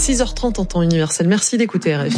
6h30 en temps universel. Merci d'écouter RFI.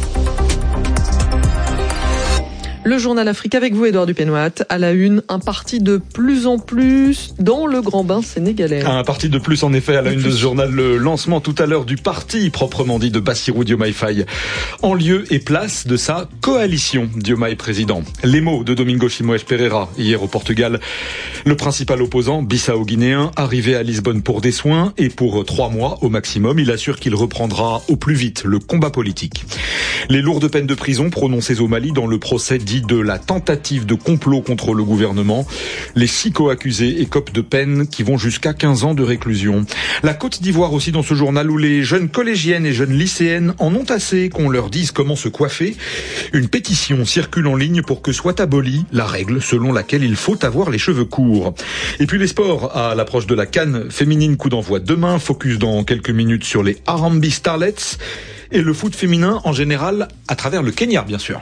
Le journal Afrique avec vous, Édouard Dupenoat. À la une, un parti de plus en plus dans le grand bain sénégalais. Un parti de plus, en effet, à la une de ce journal. Le lancement tout à l'heure du parti, proprement dit, de Bassirou Diomaye Faye. En lieu et place de sa coalition, Diomaye président. Les mots de Domingos Simões Pereira, hier au Portugal. Le principal opposant, bissau-guinéen, arrivé à Lisbonne pour des soins et pour 3 mois au maximum. Il assure qu'il reprendra au plus vite le combat politique. Les lourdes peines de prison prononcées au Mali dans le procès dit de la tentative de complot contre le gouvernement. Les 6 co-accusés écopent de peines qui vont jusqu'à 15 ans de réclusion. La Côte d'Ivoire aussi dans ce journal où les jeunes collégiennes et jeunes lycéennes en ont assez qu'on leur dise comment se coiffer. Une pétition circule en ligne pour que soit abolie la règle selon laquelle il faut avoir les cheveux courts. Et puis les sports à l'approche de la CAN féminine, coup d'envoi demain. Focus dans quelques minutes sur les Harambee Starlets et le foot féminin en général à travers le Kenya bien sûr.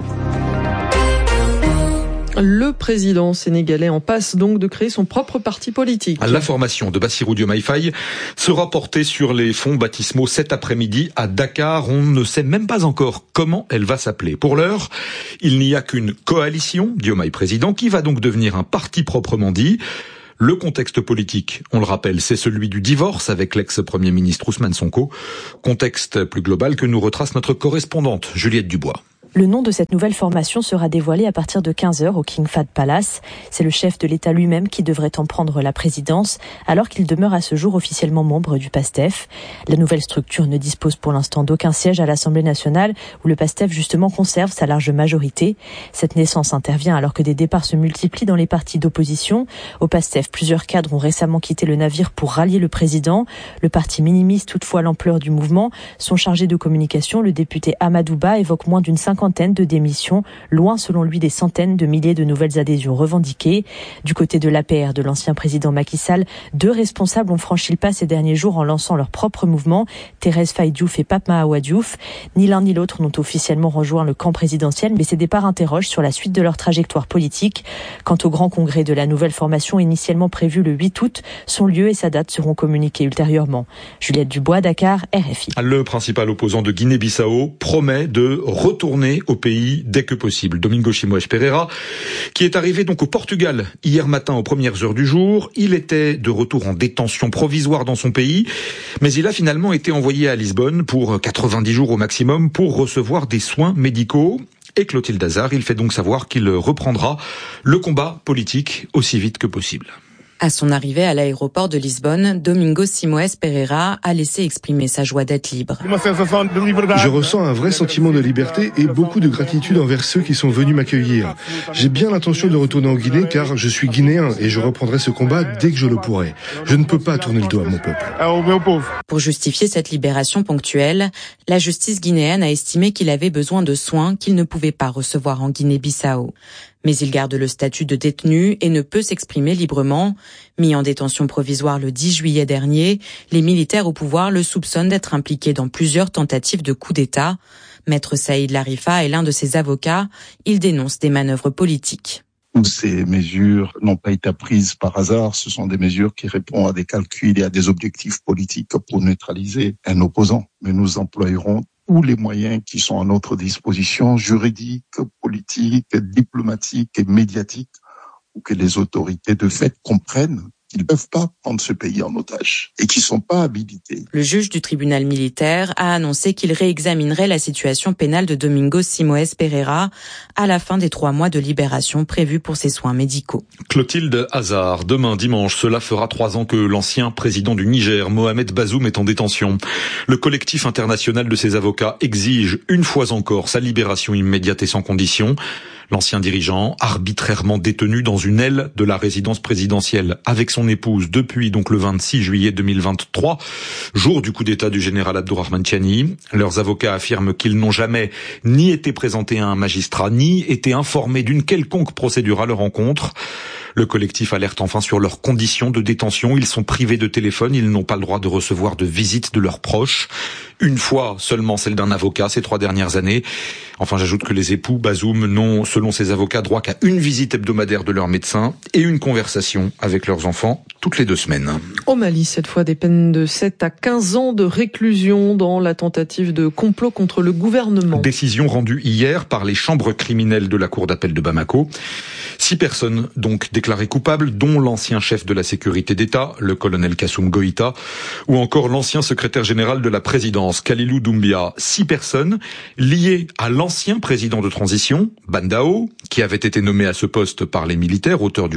Le président sénégalais en passe donc de créer son propre parti politique. La formation de Bassirou Diomaye Faye sera portée sur les fonds baptismaux cet après-midi à Dakar. On ne sait même pas encore comment elle va s'appeler. Pour l'heure, il n'y a qu'une coalition, Diomaye président, qui va donc devenir un parti proprement dit. Le contexte politique, on le rappelle, c'est celui du divorce avec l'ex-premier ministre Ousmane Sonko. Contexte plus global que nous retrace notre correspondante Juliette Dubois. Le nom de cette nouvelle formation sera dévoilé à partir de 15h au King Fahd Palace. C'est le chef de l'État lui-même qui devrait en prendre la présidence, alors qu'il demeure à ce jour officiellement membre du PASTEF. La nouvelle structure ne dispose pour l'instant d'aucun siège à l'Assemblée nationale, où le PASTEF justement conserve sa large majorité. Cette naissance intervient alors que des départs se multiplient dans les partis d'opposition. Au PASTEF, plusieurs cadres ont récemment quitté le navire pour rallier le président. Le parti minimise toutefois l'ampleur du mouvement. Son chargé de communication, le député Amadou Ba, évoque moins d'une cinquantaine de démissions, loin selon lui des centaines de milliers de nouvelles adhésions revendiquées. Du côté de l'APR de l'ancien président Macky Sall, 2 responsables ont franchi le pas ces derniers jours en lançant leur propre mouvement, Thérèse Faye Diouf et Pape Mahawa Diouf. Ni l'un ni l'autre n'ont officiellement rejoint le camp présidentiel, mais ces départs interrogent sur la suite de leur trajectoire politique. Quant au grand congrès de la nouvelle formation initialement prévu le 8 août, son lieu et sa date seront communiqués ultérieurement. Juliette Dubois, Dakar, RFI. Le principal opposant de Guinée-Bissau promet de retourner au pays dès que possible. Domingos Simões Pereira, qui est arrivé donc au Portugal hier matin aux premières heures du jour. Il était de retour en détention provisoire dans son pays, mais il a finalement été envoyé à Lisbonne pour 90 jours au maximum pour recevoir des soins médicaux. Et Clotilde Hazard, il fait donc savoir qu'il reprendra le combat politique aussi vite que possible. À son arrivée à l'aéroport de Lisbonne, Domingos Simões Pereira a laissé exprimer sa joie d'être libre. Je ressens un vrai sentiment de liberté et beaucoup de gratitude envers ceux qui sont venus m'accueillir. J'ai bien l'intention de retourner en Guinée car je suis guinéen et je reprendrai ce combat dès que je le pourrai. Je ne peux pas tourner le dos à mon peuple. Pour justifier cette libération ponctuelle, la justice guinéenne a estimé qu'il avait besoin de soins qu'il ne pouvait pas recevoir en Guinée-Bissau. Mais il garde le statut de détenu et ne peut s'exprimer librement. Mis en détention provisoire le 10 juillet dernier, les militaires au pouvoir le soupçonnent d'être impliqué dans plusieurs tentatives de coup d'État. Maître Saïd Larifa est l'un de ses avocats. Il dénonce des manœuvres politiques. Toutes ces mesures n'ont pas été prises par hasard. Ce sont des mesures qui répondent à des calculs et à des objectifs politiques pour neutraliser un opposant. Mais nous employerons tous les moyens qui sont à notre disposition, juridiques, politiques, diplomatiques et médiatiques, pour que les autorités de fait comprennent qu'ils ne peuvent pas prendre ce pays en otage et qui ne sont pas habilités. Le juge du tribunal militaire a annoncé qu'il réexaminerait la situation pénale de Domingos Simões Pereira à la fin des 3 mois de libération prévus pour ses soins médicaux. Clotilde Hazard, demain dimanche, cela fera 3 ans que l'ancien président du Niger, Mohamed Bazoum, est en détention. Le collectif international de ses avocats exige une fois encore sa libération immédiate et sans condition. L'ancien dirigeant, arbitrairement détenu dans une aile de la résidence présidentielle avec son épouse depuis donc le 26 juillet 2023, jour du coup d'État du général Abdourahmane Tiani. Leurs avocats affirment qu'ils n'ont jamais ni été présentés à un magistrat, ni été informés d'une quelconque procédure à leur encontre. Le collectif alerte enfin sur leurs conditions de détention. Ils sont privés de téléphone, ils n'ont pas le droit de recevoir de visites de leurs proches. Une fois seulement celle d'un avocat ces 3 dernières années. Enfin, j'ajoute que les époux Bazoum n'ont, selon ces avocats, droit qu'à une visite hebdomadaire de leur médecin et une conversation avec leurs enfants toutes les 2 semaines. Au Mali, cette fois, des peines de 7 à 15 ans de réclusion dans la tentative de complot contre le gouvernement. Décision rendue hier par les chambres criminelles de la cour d'appel de Bamako. 6 personnes donc déclarées coupables, dont l'ancien chef de la sécurité d'État, le colonel Kassoum Goïta, ou encore l'ancien secrétaire général de la présidence, Kalilou Doumbia. 6 personnes liées à l'ancien président de transition, Bandao, qui avait été nommé à ce poste par les militaires, auteur du